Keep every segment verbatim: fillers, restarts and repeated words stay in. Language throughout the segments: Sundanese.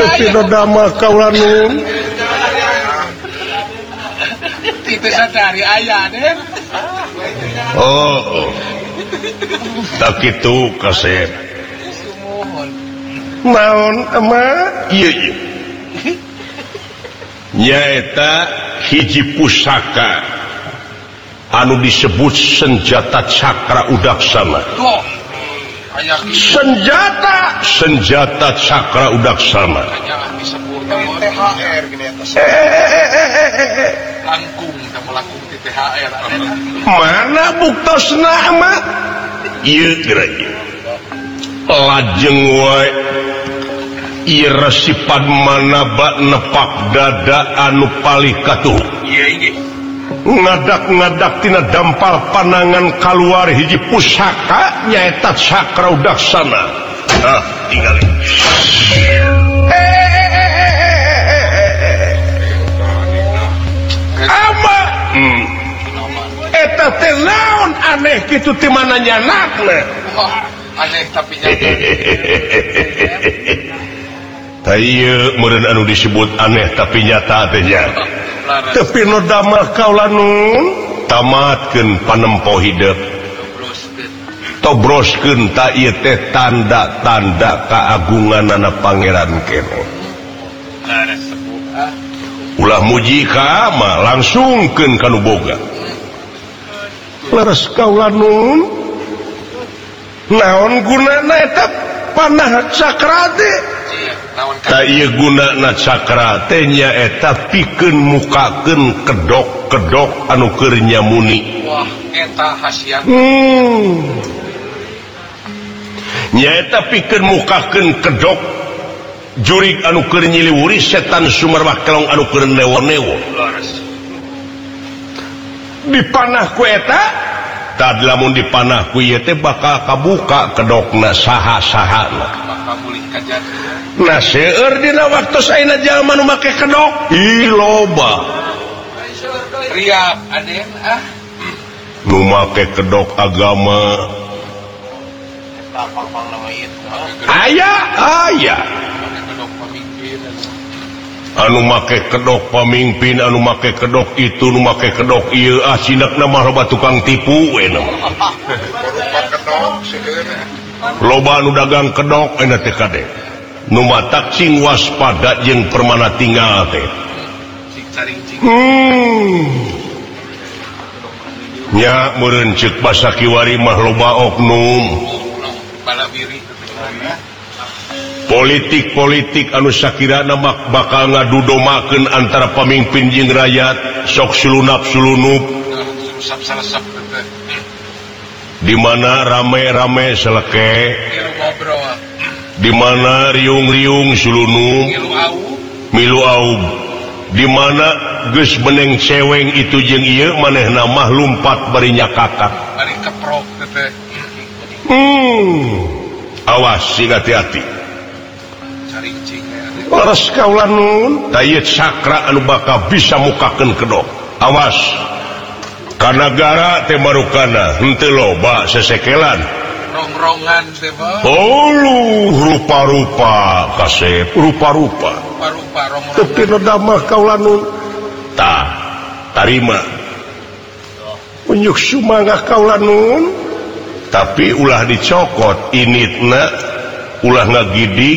tapi dama kaulanun itu sadari ayah deh. Oh tak gitu kasep naon emak iya iya nyaeta hiji pusaka anu disebut senjata cakra udaksana. Senjata senjata cakra udaksana. T H R gini atas. Langkung sama langkung di T H R. Mana buktosna mah? Ieu geura. Lajeng wae ieu resipad manaba nepak dada anu palih katuh. Iya inggih. Ngadak-ngadak tina dampal panangan keluar hiji pusaka nyaeta cakra udaksana. Ah, tinggalin. Ama hmm. Eta teh naon aneh kitu ti mana nyanakna? Aneh tapi nyata. Taieu meureun anu disebut aneh tapi nyata teh nya. Tapi no damah kaulanun tamatkeun panempo hidup tobroskeun ta ieu teh tanda-tanda kaagunganana pangeran kene ulah muji ka mah langsungkeun kanu boga leres kaulanun naon gunana eta panah cakra teh tak iya gunana cakra teh nyaeta pikeun mukakeun kedok-kedok anu keur nyamuni. Wah, eta hasiat. Hmm. Nyaeta pikeun mukakeun kedok jurig anu keur nyiliwuri setan sumerwah kelong anu keur newo-newo. Dipanah ku eta tad lamun dipanah ku ieu teh bakal kabuka kedokna saha-sahana. Bakal mulih ka jati. Nah seueur dina waktos ayeuna jalma nu make kedok ih loba riap aden ah nu make kedok agama tapang nama ieu aya aya kedok pamimpin anu make kedok pamimpin anu make kedok itu nu make kedok ieu ah cinakna mah loba tukang tipu we na kedok seueur loba anu dagang kedok ena teh kade nu matak cing waspada jeung permana tinggal teh hmm nya meureun ceuk basa kiwari mah loba oknum politik-politik anu sakirana bakal ngadudomakeun antara pamimpin jeung rakyat sok sulunap-sulunup di mana rame-rame seleke di mana riung-riung sulunu milu aub di mana geus meneng ceweng itu jeung ieu manehna mah lumpat bari nyakakak bari keprok teh hmm awas sing hati-hati carincing leres kaulanun tah ieu cakra anu bakal bisa mukakeun kedok awas ka nagara teh marukana henteu loba sesekelan rong-rongan teh mah oh rupa-rupa kasep rupa-rupa rupa-rupa rong-rongan tapi dama kaulanun tah tarima unyuk sumangga kaulanun tapi ulah dicokot initna ulah ngagidig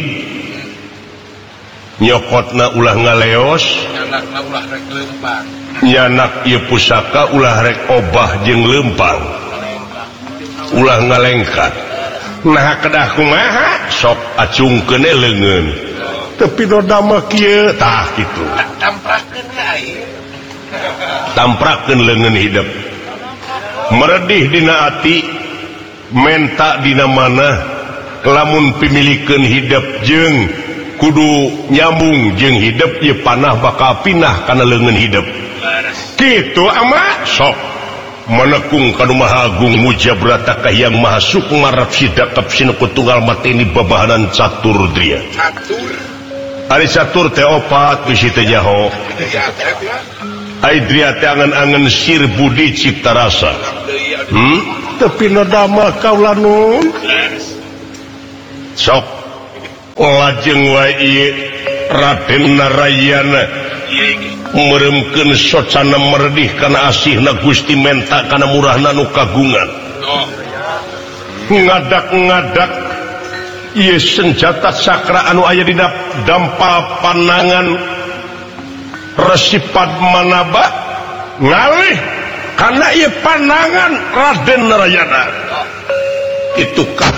nyokotna ulah ngaleos anakna ulah rek leumpang nyanak ieu pusaka ulah rek obah jeung leumpang ulah ngalengkat nah kedah kumaha sok acungkeun leungeun tapi dama kieu tah kitu tamprakeun ai tamprakeun leungeun hidup meredih dina ati menta dina mana lamun pimilikeun hidup jeung kudu nyambung jeung hidup ieu panah bakal pinah kana leungeun hidup kitu ama sok manekung kanu maha agung mujabrata kahiyang maha sukma rapsida kapsina kutunggal mateni babahanan catur dria catur ari catur teh opat bisi teh jaho ai dria teh angan-angan sir budi cipta rasa hmm tapi nadama kaulanun sok lajeng wae ieu Raden Narayana meremkeun socana meredih kana asihna Gusti menta kana murahna nu kagungan. Oh, Ngadak-ngadak ieu senjata sakra anu aya dina dampal panangan Resi Padmanaba ngalih kana ieu panangan Raden Narayana. Itu